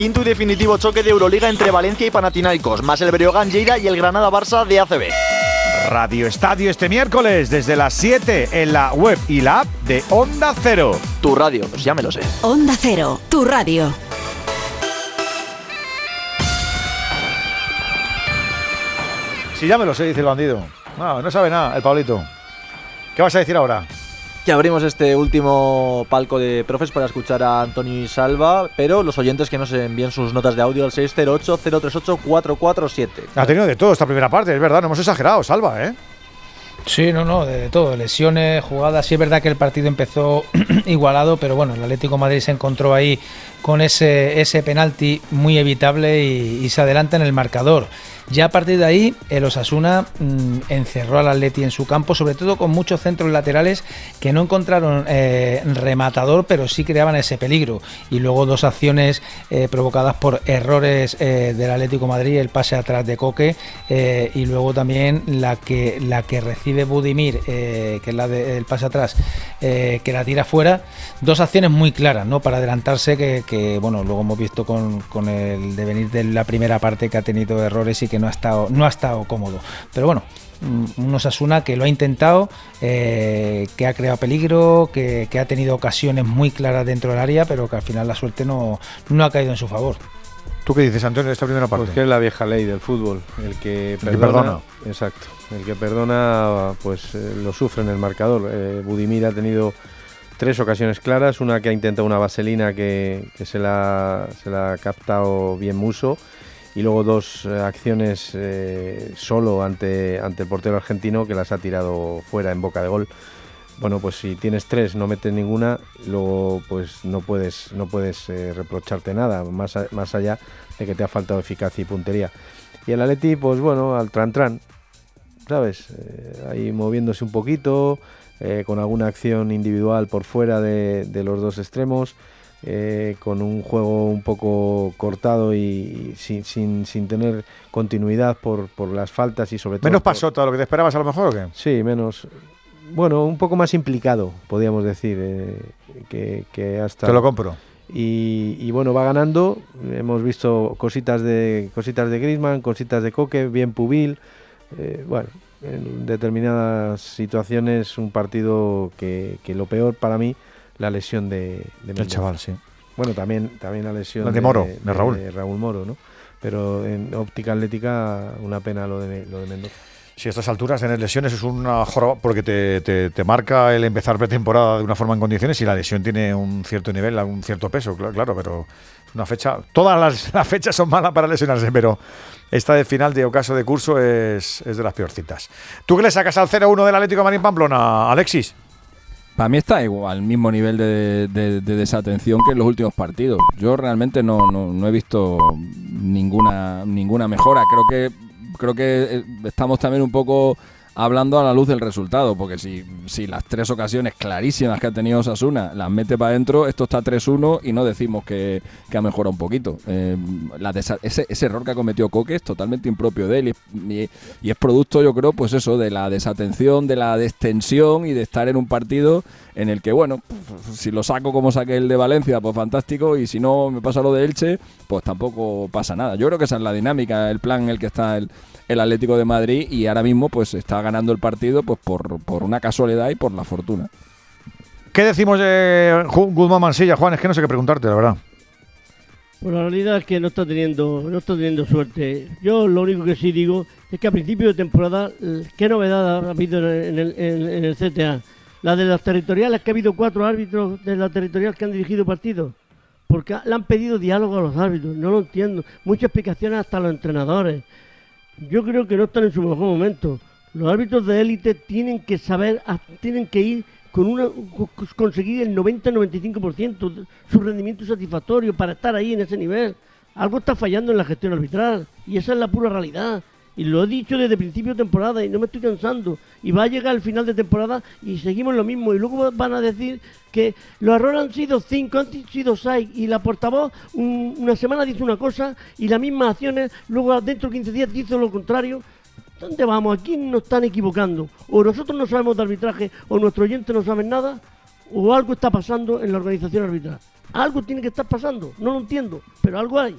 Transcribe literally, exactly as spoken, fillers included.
Quinto y definitivo choque de Euroliga entre Valencia y Panathinaikos, más el Breogán Lleida y el Granada Barça de A C B. Radio Estadio este miércoles desde las siete en la web y la app de Onda Cero. Tu radio, pues ya me lo sé. Onda Cero, tu radio. Sí, ya me lo sé, dice el bandido. No, no sabe nada, el Pablito. ¿Qué vas a decir ahora? Que abrimos este último palco de profes para escuchar a Antonio y Salva, pero los oyentes que nos envíen sus notas de audio al seis cero ocho, cero tres ocho, cuatro cuatro siete. Ha tenido de todo esta primera parte, es verdad, no hemos exagerado, Salva, ¿eh? Sí, no, no, de todo, lesiones, jugadas. Sí es verdad que el partido empezó igualado, pero bueno, el Atlético de Madrid se encontró ahí con ese, ese penalti muy evitable y, y se adelanta en el marcador. Ya a partir de ahí, el Osasuna mmm, encerró al Atleti en su campo, sobre todo con muchos centros laterales que no encontraron eh, rematador, pero sí creaban ese peligro. Y luego dos acciones eh, provocadas por errores eh, del Atlético de Madrid, el pase atrás de Coque eh, y luego también la que la que recibe Budimir, eh, que es la del pase atrás, eh, que la tira fuera. Dos acciones muy claras, ¿no? Para adelantarse, que, que bueno, luego hemos visto con, con el devenir de la primera parte que ha tenido errores y que no ha estado, no ha estado cómodo. Pero bueno, un Osasuna que lo ha intentado, eh, que ha creado peligro, que, que ha tenido ocasiones muy claras dentro del área, pero que al final la suerte no, no ha caído en su favor. ¿Tú qué dices, Antonio, de esta primera parte? Pues que es la vieja ley del fútbol. El que perdona, el que perdona. Exacto. El que perdona, pues eh, lo sufre en el marcador. Eh, Budimir ha tenido tres ocasiones claras, una que ha intentado una vaselina que, que se, la, se la ha captado bien Muso, y luego dos eh, acciones eh, solo ante, ante el portero argentino, que las ha tirado fuera en boca de gol. Bueno, pues si tienes tres, no metes ninguna, luego pues no puedes, no puedes eh, reprocharte nada, más, a, más allá de que te ha faltado eficacia y puntería. Y el Atleti, pues bueno, al tran-tran, ¿sabes? Eh, ahí moviéndose un poquito, eh, con alguna acción individual por fuera de, de los dos extremos, eh, con un juego un poco cortado y, y sin, sin, sin tener continuidad por, por las faltas y sobre todo... ¿Menos pasó todo lo que te esperabas a lo mejor o qué? Sí, menos... Bueno, un poco más implicado, podríamos decir, eh, que, que hasta... Te lo compro. Y, y bueno, va ganando. Hemos visto cositas de cositas de Griezmann, cositas de Coque, bien Pubil. Eh, bueno, en determinadas situaciones un partido que, que lo peor para mí, la lesión de, de el chaval, sí. Bueno, también, también la lesión de, de Moro, de, de Raúl. de Raúl Moro, ¿no? Pero en óptica atlética, una pena lo de, lo de Mendoza. Si a estas alturas tener lesiones es una joroba, porque te, te, te marca el empezar pretemporada de una forma en condiciones y la lesión tiene un cierto nivel, un cierto peso, claro, claro, pero una fecha, todas las, las fechas son malas para lesionarse, pero esta de final de ocaso de curso es, es de las peorcitas. ¿Tú qué le sacas al cero uno del Atlético de Madrid Pamplona, Alexis? Para mí está igual, al mismo nivel de, de, de desatención que en los últimos partidos. Yo realmente no, no, no he visto ninguna, ninguna mejora. Creo que Creo que estamos también un poco hablando a la luz del resultado, porque si, si las tres ocasiones clarísimas que ha tenido Osasuna las mete para adentro, esto está tres uno y no decimos que, que ha mejorado un poquito. Eh, la desa- ese, ese error que ha cometido Coque es totalmente impropio de él y, y, y es producto, yo creo, pues eso, de la desatención, de la destensión y de estar en un partido en el que, bueno, si lo saco como saqué el de Valencia, pues fantástico, y si no me pasa lo de Elche, pues tampoco pasa nada. Yo creo que esa es la dinámica, el plan en el que está el, el Atlético de Madrid, y ahora mismo pues está ganando el partido pues por, por una casualidad y por la fortuna. ¿Qué decimos de Guzmán Mansilla, Juan? Es que no sé qué preguntarte, la verdad. Pues la realidad es que no está teniendo no está teniendo suerte. Yo lo único que sí digo es que a principio de temporada, ¿qué novedad ha habido en el, en, en el C T A? La de las territoriales, que ha habido cuatro árbitros de la territorial que han dirigido partidos. Porque le han pedido diálogo a los árbitros, no lo entiendo. Muchas explicaciones hasta a los entrenadores. Yo creo que no están en su mejor momento. Los árbitros de élite tienen que saber, tienen que ir con una conseguir el noventa a noventa y cinco por ciento de su rendimiento satisfactorio para estar ahí en ese nivel. Algo está fallando en la gestión arbitral y esa es la pura realidad. Y lo he dicho desde principio de temporada y no me estoy cansando. Y va a llegar el final de temporada y seguimos lo mismo. Y luego van a decir que los errores han sido cinco, han sido seis. Y la portavoz un, una semana dice una cosa y las mismas acciones, luego dentro de quince días dice lo contrario. ¿Dónde vamos? ¿A quién nos están equivocando? O nosotros no sabemos de arbitraje, o nuestros oyentes no saben nada, o algo está pasando en la organización arbitral. Algo tiene que estar pasando, no lo entiendo, pero algo hay.